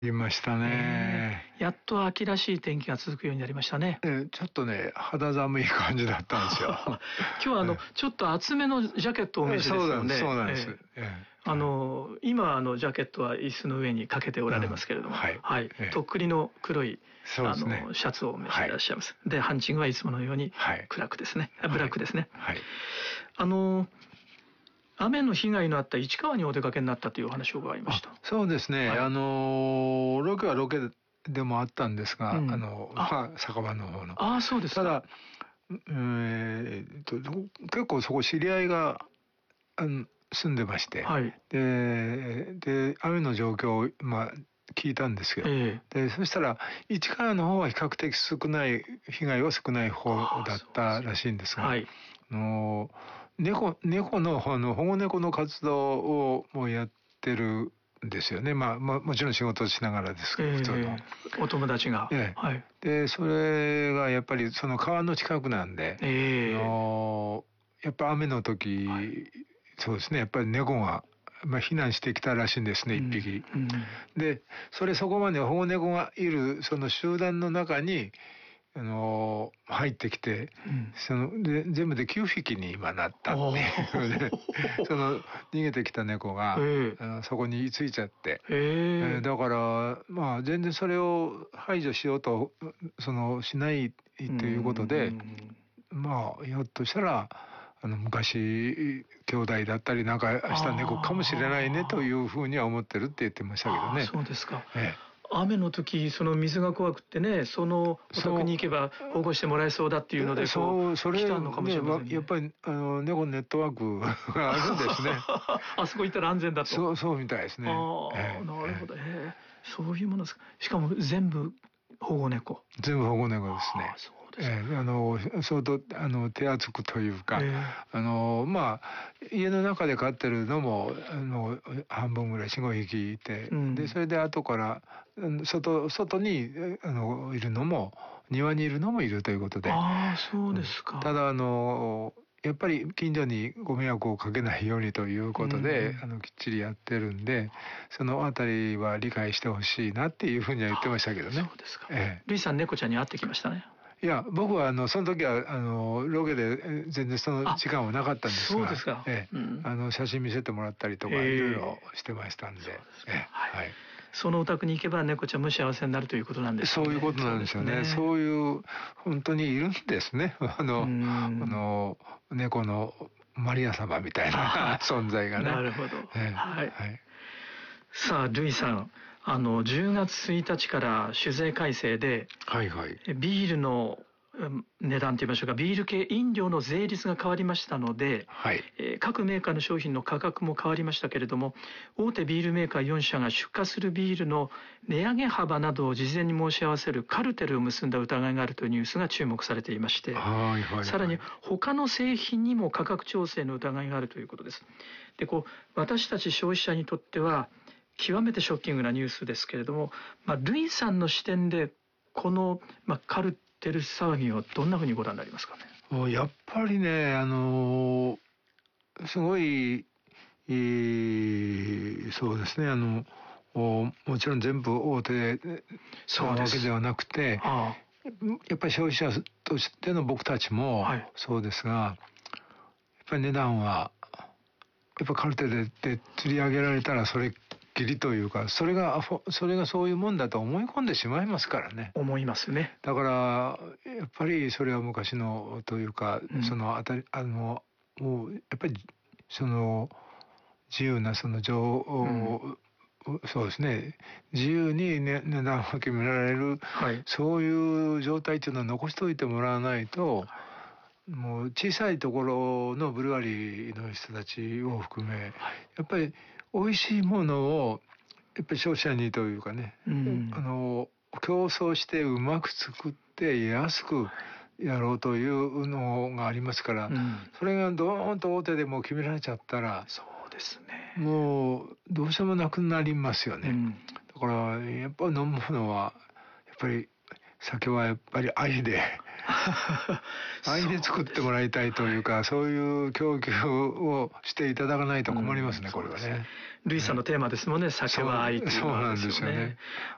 いましたね。 やっと秋らしい天気が続くようになりましたね。 ちょっとね、肌寒い感じだったんですよ。 今日はちょっと厚めのジャケットをお召しですよね。 そうなんです。 今ジャケットは椅子の上にかけておられますけれども、とっくりの黒いシャツをお召しでいらっしゃいます。で、ハンチングはいつものように暗くですね、ブラックですね。雨の被害のあった市川にお出かけになったというお話を伺いました。 そうですね。ロケはロケでもあったんですが、酒場の方の。 そうですか。 ただ、結構そこ知り合いが住んでまして、で雨の状況を聞いたんですよ。でそしたら市川の方は比較的被害は少ない方だったらしいんですが、猫の保護猫の活動をもうやってるんですよね。もちろん仕事をしながらですけど、普通のお友達が。 でそれがやっぱりその川の近くなんで、やっぱ雨の時、そうですね、やっぱり猫が避難してきたらしいんですね、一匹。でそこまで保護猫がいるその集団の中に入ってきて、全部で9匹に今なったっていうね。逃げてきた猫が、そこに居ついちゃって、だから全然それを排除しようとしないということで、ひょっとしたら昔兄弟だったりなんかした猫かもしれないねというふうには思ってるって言ってましたけどね。 そうですか。雨の時水が怖くってね、お宅に行けば保護してもらえそうだっていうので来たのかもしれませんね。 やっぱり猫のネットワークがあるんですね。 あそこ行ったら安全だと。 そうみたいですね。 なるほど。そういうものですか。しかも全部保護猫。 全部保護猫ですね。 そうですか。 相当手厚くというか、家の中で飼ってるのも半分ぐらい4、5匹いて、でそれで後から外にいるのも庭にいるのもいるということで。 そうですか。 ただやっぱり近所にご迷惑をかけないようにということで、きっちりやってるんで、そのあたりは理解してほしいなっていうふうには言ってましたけどね。 そうですか。ルイさん、猫ちゃんに会ってきましたね。 いや、僕はその時はロケで全然その時間はなかったんですが、 そうですか。 写真見せてもらったりとかいろいろしてましたんで。 そのお宅に行けば猫ちゃんも幸せになるということなんですね。 そういうことなんですよね。そういう本当にいるんですね。猫のマリア様みたいな存在がね。 なるほど。さあ、ルイさん、10月1日から酒税改正で、ビールの値段といいましょうか、ビール系飲料の税率が変わりましたので、各メーカーの商品の価格も変わりましたけれども、大手ビールメーカー4社が出荷するビールの値上げ幅などを事前に申し合わせるカルテルを結んだ疑いがあるというニュースが注目されていまして、さらに他の製品にも価格調整の疑いがあるということです。で、私たち消費者にとっては極めてショッキングなニュースですけれども、ルイさんの視点でこの、カルテル騒ぎをどんなふうにご覧になりますかね。 やっぱりね、すごい、そうですね、もちろん全部大手なわけではなくて、やっぱり消費者としての僕たちもそうですが、やっぱり値段はやっぱカルテルで釣り上げられたらそれっきりというか、それがそういうもんだと思い込んでしまいますからね。 思いますね。 だからやっぱりそれは昔のというか、もうやっぱり自由なそうですね、自由に、値段を決められる、そういう状態っていうのは残しておいてもらわないと、もう小さいところのブルワリーの人たちを含め、やっぱり美味しいものをやっぱり消費者にというかね、競争してうまく作って安くやろうというのがありますから、それがドーンと大手でも決められちゃったら、 そうですね、 もうどうしてもなくなりますよね。だからやっぱり飲むものはやっぱり酒はやっぱり愛で作ってもらいたいというか、そういう供給をしていただかないと困りますね、これはね。 ルイさんのテーマですもんね、酒は愛というのはですよね。そうなんですよね。